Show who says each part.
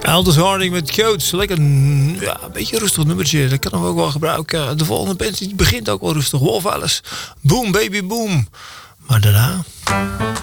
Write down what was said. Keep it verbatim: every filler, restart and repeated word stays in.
Speaker 1: Aldous Harding met Coats. Lekker ja, een beetje rustig nummertje. Dat kan we ook wel gebruiken. De volgende band die begint ook wel rustig. Wolf Alice. Boom baby boom. Maar daarna...